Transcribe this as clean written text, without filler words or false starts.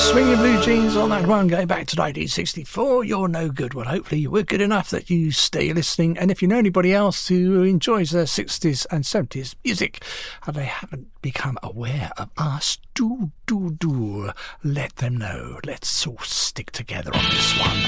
Swinging Blue Jeans on that one, going back to 1964. You're no good. Well, hopefully you were good enough that you stay listening. And if you know anybody else who enjoys the 60s and 70s music and they haven't become aware of us, do let them know. Let's all stick together on this one.